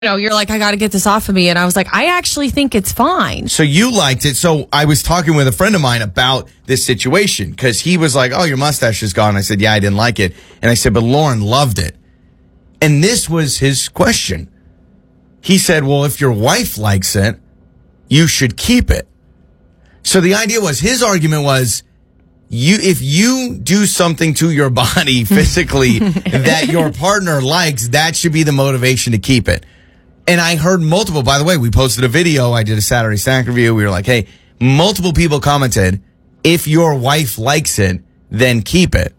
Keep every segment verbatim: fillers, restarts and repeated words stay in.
know, you're like, I got to get this off of me. And I was like, I actually think it's fine. So you liked it. So I was talking with a friend of mine about this situation because he was like, oh, your mustache is gone. I said, yeah, I didn't like it. And I said, but Lauren loved it. And this was his question. He said, well, if your wife likes it, you should keep it. So the idea was, his argument was, you if you do something to your body physically that your partner likes, that should be the motivation to keep it. And I heard multiple, by the way, we posted a video. I did a Saturday Snack Review. We were like, hey, multiple people commented, if your wife likes it, then keep it,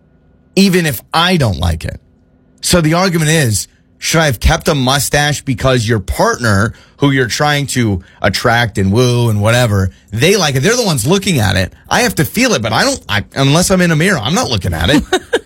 even if I don't like it. So the argument is, should I have kept a mustache because your partner, who you're trying to attract and woo and whatever, they like it. They're the ones looking at it. I have to feel it, but I don't, I, unless I'm in a mirror, I'm not looking at it.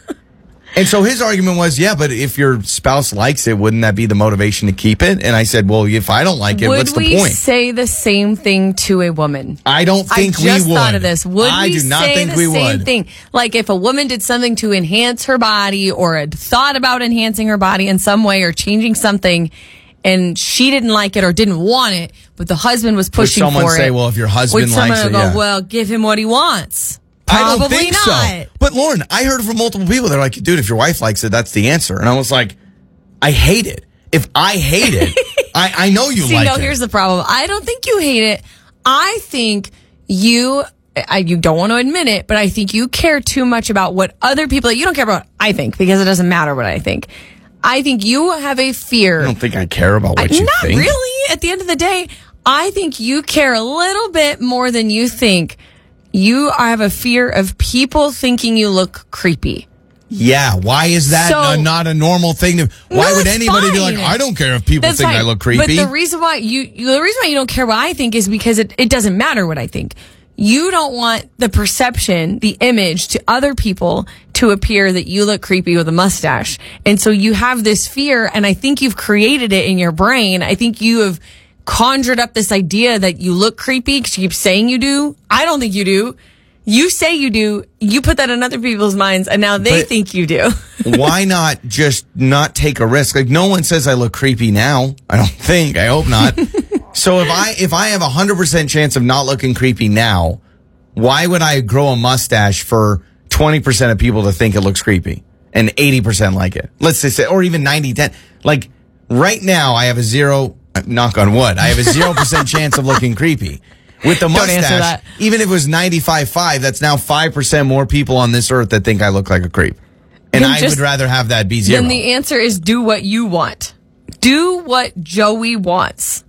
And so his argument was, yeah, but if your spouse likes it, wouldn't that be the motivation to keep it? And I said, well, if I don't like it, would what's the we point? say the same thing to a woman? I don't think I we would. I just thought of this. Would I we do not say think the we same would. thing? Like if a woman did something to enhance her body or had thought about enhancing her body in some way or changing something, and she didn't like it or didn't want it, but the husband was pushing for it. Would someone say, well, if your husband would likes someone it, go, yeah. well, give him what he wants? I don't Probably think not. so. But Lauren, I heard it from multiple people. They're like, dude, if your wife likes it, that's the answer. And I was like, I hate it. If I hate it, I, I know you See, like no, it. here's the problem. I don't think you hate it. I think you, I, you don't want to admit it, but I think you care too much about what other people, you don't care about what I think, because it doesn't matter what I think. I think you have a fear. I don't think I care about what I, you not think. Not really. At the end of the day, I think you care a little bit more than you think. You have a fear of people thinking you look creepy. Yeah, why is that So, a, not a normal thing? To, why no, would it's anybody fine. be like, I don't care if people That's think fine. I look creepy? But the reason why you, you the reason why you don't care what I think is because it, it doesn't matter what I think. You don't want the perception, the image to other people to appear that you look creepy with a mustache. And so you have this fear, and I think you've created it in your brain. I think you have conjured up this idea that you look creepy because you keep saying you do. I don't think you do. You say you do, you put that in other people's minds, and now they But think you do. why not just not take a risk? Like, no one says I look creepy now. I don't think. I hope not. So if I if I have a one hundred percent chance of not looking creepy now, why would I grow a mustache for twenty percent of people to think it looks creepy and eighty percent like it? Let's just say, or even ninety ten. Like, right now, I have a zero, knock on wood, I have a zero percent chance of looking creepy. With the mustache, even if it was ninety-five five, that's now five percent more people on this earth that think I look like a creep. And I would rather have that be zero. Then the answer is do what you want. Do what Joey wants.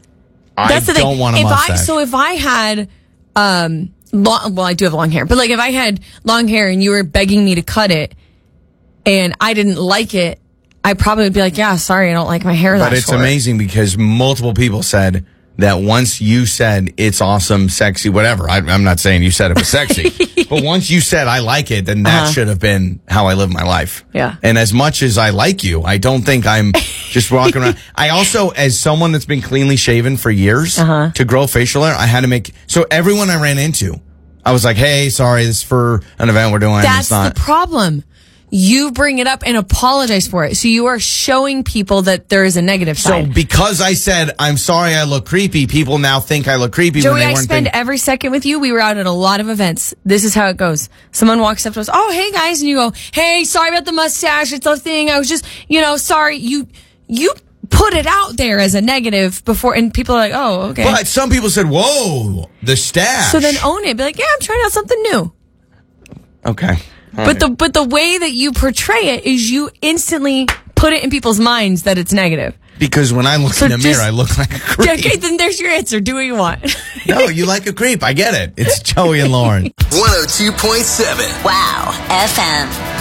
That's I the thing. don't want a if mustache. I, so if I had, um, long, well, I do have long hair, but like if I had long hair and you were begging me to cut it and I didn't like it, I probably would be like, yeah, sorry, I don't like my hair that short. But it's amazing because multiple people said that once you said it's awesome, sexy, whatever. I, I'm not saying you said it was sexy, but once you said I like it, then that uh-huh. should have been how I live my life. Yeah. And as much as I like you, I don't think I'm just walking around. I also, as someone that's been cleanly shaven for years, uh-huh. to grow facial hair, I had to make, so everyone I ran into, I was like, hey, sorry, this is for an event we're doing. That's it's not. the problem. You bring it up and apologize for it. So you are showing people that there is a negative side. So because I said, I'm sorry I look creepy, people now think I look creepy Joey, when they I weren't spend thinking. every second with you. We were out at a lot of events. This is how it goes. Someone walks up to us. Oh, hey guys. And you go, hey, sorry about the mustache. It's a thing. I was just, you know, sorry. You, you put it out there as a negative before, and people are like, oh, okay. But some people said, whoa, the stash. So then own it. Be like, yeah, I'm trying out something new. Okay. All but right. the but the way that you portray it is you instantly put it in people's minds that it's negative. Because when I look So in the just- mirror, I look like a creep. Okay, then there's your answer. Do what you want. No, you like a creep. I get it. It's Joey and Lauren. one oh two point seven. Wow. F M.